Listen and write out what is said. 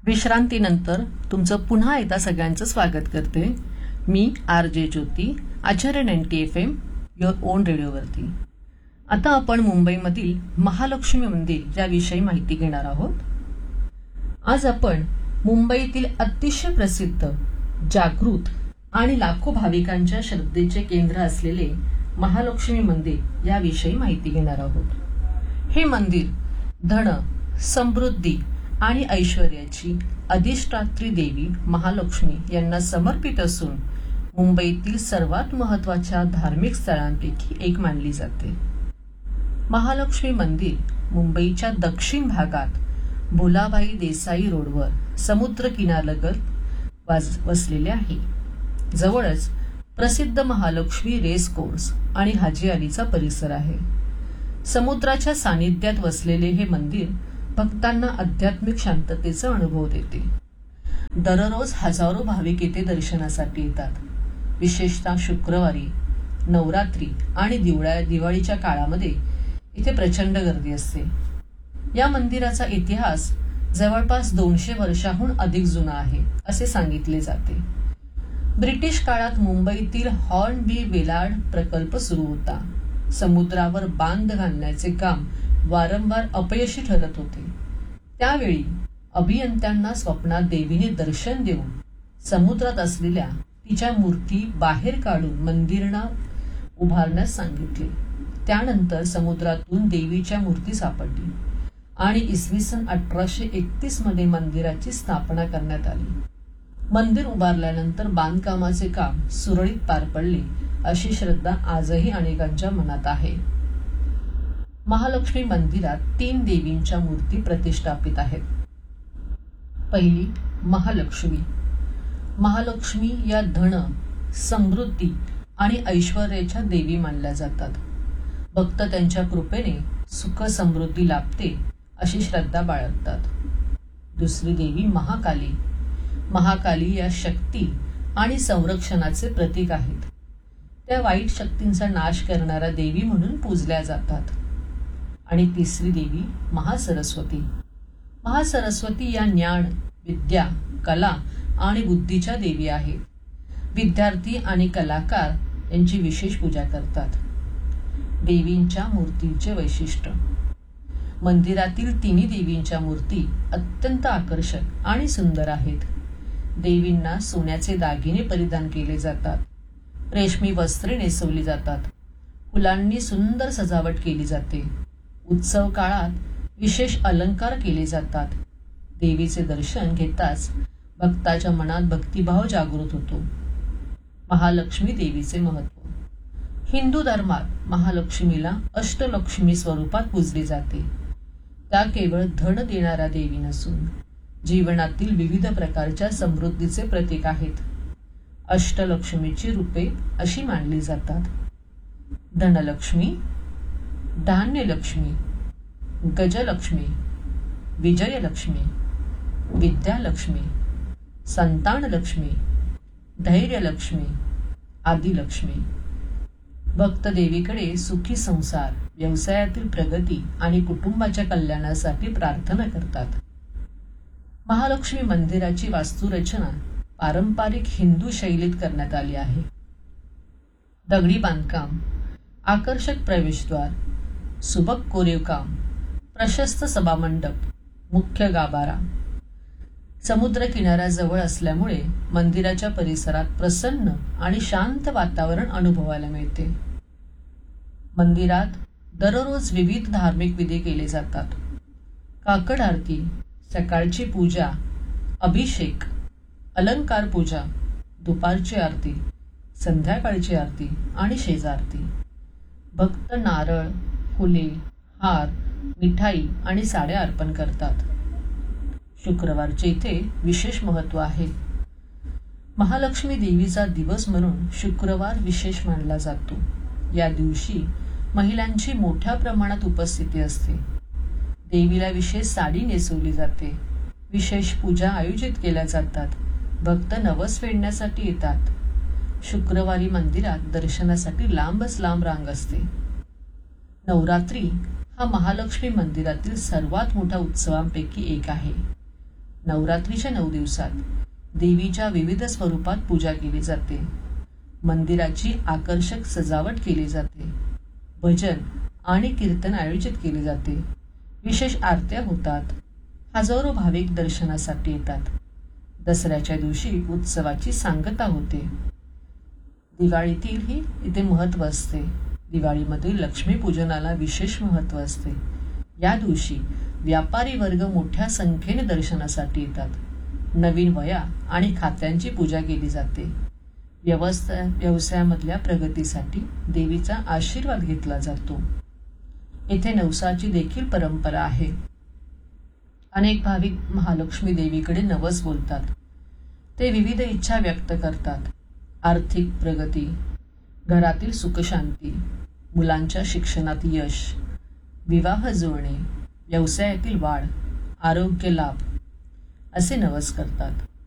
विश्रांतीनंतर तुमचं पुन्हा एकदा सगळ्यांचं स्वागत करते. मी RJ Jyoti, Acharya 90 FM your on रेडिओवरती. आता आपण मुंबईमधील महालक्ष्मी मंदिर याविषयी माहिती घेणार आहोत. आज आपण मुंबईतील अतिशय प्रसिद्ध, जागृत आणि लाखो भाविकांच्या श्रद्धेचे केंद्र असलेले महालक्ष्मी मंदिर याविषयी माहिती घेणार आहोत. हे मंदिर धन, समृद्धी आणि ऐश्वर्याची अधिष्ठात्री देवी महालक्ष्मी यांना समर्पित असून मुंबईतील सर्वात महत्त्वाच्या धार्मिक स्थळांपैकी एक मानली जाते. महालक्ष्मी मंदिर मुंबईच्या दक्षिण भागात भुलाबाई देसाई रोडवर समुद्र किनाऱ्यालगत वसलेले आहे. जवळच प्रसिद्ध महालक्ष्मी रेस कोर्स आणि हाजी अलीचा परिसर आहे. समुद्राच्या सानिध्यात वसलेले हे मंदिर भक्तांना आध्यात्मिक शांततेचा अनुभव देते. दररोज हजारो भाविक येथे दर्शनासाठी येतात. विशेषतः शुक्रवारी, नवरात्री आणि दिवाळीच्या काळामध्ये इथे प्रचंड गर्दी असते. या मंदिराचा इतिहास जवळपास 200 वर्षाहून अधिक जुना आहे असे सांगितले जाते. ब्रिटिश काळात मुंबईतील हॉर्नबी वेलार्ड प्रकल्प सुरू होता. समुद्रावर बांध घालण्याचे काम वारंवार अपयशी ठरत होते. त्यावेळी अभियंत्यांना स्वप्नात देवीने दर्शन देऊन समुद्रात असलेल्या तिच्या मूर्ती बाहेर काढून मंदिरांना उभारण्यास सांगितले. त्यानंतर समुद्रातून देवीच्या मूर्ती सापडली आणि इसवी सन 1831 मध्ये मंदिराची स्थापना करण्यात आली. मंदिर उभारल्यानंतर बांधकामाचे काम सुरळीत पार पडले अशी श्रद्धा आजही अनेकांच्या मनात आहे. महालक्ष्मी मंदिरात 3 देवींच्या मूर्ती प्रतिष्ठापित आहेत. पहिली महालक्ष्मी. महालक्ष्मी या धन, समृद्धी आणि ऐश्वर्याच्या देवी मानल्या जातात. भक्त त्यांच्या कृपेने सुख समृद्धी लाभते अशी श्रद्धा बाळगतात. दुसरी देवी महाकाली. महाकाली या शक्ती आणि संरक्षणाचे प्रतीक आहेत. त्या वाईट शक्तींचा नाश करणाऱ्या देवी म्हणून पूजल्या जातात. आणि तिसरी देवी महासरस्वती. महासरस्वती या ज्ञान, विद्या, कला आणि बुद्धीच्या देवी आहेत. विद्यार्थी आणि कलाकार यांची विशेष पूजा करतात. देवींच्या मूर्तीचे वैशिष्ट्य. मंदिरातील तिन्ही देवींच्या मूर्ती अत्यंत आकर्षक आणि सुंदर आहेत. देवींना सोन्याचे दागिने परिधान केले जातात. रेशमी वस्त्रे नेसवली जातात. फुलांनी सुंदर सजावट केली जाते. उत्सव काळात विशेष अलंकार केले जातात. देवीचे दर्शन घेताच भक्ताच्या मनात भक्तिभाव जागृत होतो. महालक्ष्मी देवीचे महत्त्व. हिंदू धर्मात महालक्ष्मीला अष्टलक्ष्मी स्वरूपात पूजली जाते. त्या केवळ धन देणाऱ्या देवी नसून जीवनातील विविध प्रकारच्या समृद्धीचे प्रतीक आहेत. अष्टलक्ष्मीची रूपे अशी मानली जातात: धनलक्ष्मी, धान्यलक्ष्मी, गजलक्ष्मी, विजयलक्ष्मी, विद्यालक्ष्मी, संतानलक्ष्मी, धैर्यलक्ष्मी, आदिलक्ष्मी. भक्त देवीकडे सुखी संसार, व्यवसायातील प्रगती आणि कुटुंबाच्या कल्याणासाठी प्रार्थना करतात. महालक्ष्मी मंदिराची वास्तुरचना पारंपरिक हिंदू शैलीत करण्यात आली आहे. दगडी बांधकाम, आकर्षक प्रवेशद्वार, सुबक कोरीवकाम, प्रशस्त सभामंडप, मुख्य गाभारा. समुद्र किनाऱ्याजवळ असल्यामुळे मंदिराच्या परिसरात प्रसन्न आणि शांत वातावरण अनुभवायला मिळते. मंदिरात दररोज विविध धार्मिक विधी केले जातात. काकड आरती, सकाळची पूजा, अभिषेक, अलंकार पूजा, दुपारची आरती, संध्याकाळची आरती आणि शेजारती. भक्त नारळ, फुले, हार, मिठाई आणि साड्या अर्पण करतात. शुक्रवारचे इथे विशेष महत्त्व आहे. महालक्ष्मी देवीचा दिवस म्हणून शुक्रवार विशेष मानला जातो. या दिवशी महिलांची मोठ्या प्रमाणात उपस्थिती असते. देवीला विशेष साडी नेसवली जाते. विशेष पूजा आयोजित केल्या जातात. भक्त नवस फेडण्यासाठी येतात. शुक्रवारी मंदिरात दर्शनासाठी लांबच लांब रांग असते. नवरात्री हा महालक्ष्मी मंदिरातील सर्वात मोठा उत्सवांपैकी एक आहे. नवरात्रीच्या 9 दिवसात देवीच्या विविध स्वरूपात पूजा केली जाते. मंदिराची आकर्षक सजावट केली जाते. भजन आणि कीर्तन आयोजित केले जाते. विशेष आरत्या होतात. हजारो भाविक दर्शनासाठी येतात. दसऱ्याच्या दिवशी उत्सवाची सांगता होते. दिवाळीतीलही इथे महत्त्व असते. दिवाळीमध्ये लक्ष्मीपूजनाला विशेष महत्त्व असते. या दिवशी व्यापारी वर्ग मोठ्या संख्येने दर्शनासाठी येतात. नवीन वह्या आणि खात्यांची पूजा केली जाते. व्यवसायामधल्या प्रगतीसाठी देवीचा आशीर्वाद घेतला जातो. येथे नवसाची देखील परंपरा आहे. अनेक भाविक महालक्ष्मी देवीकडे नवस बोलतात. ते विविध इच्छा व्यक्त करतात. आर्थिक प्रगती, घरातील सुखशांती, मुलांच्या शिक्षणात यश, विवाह जुळणे, व्यवसायातील वाढ, आरोग्य लाभ असे नवस करतात.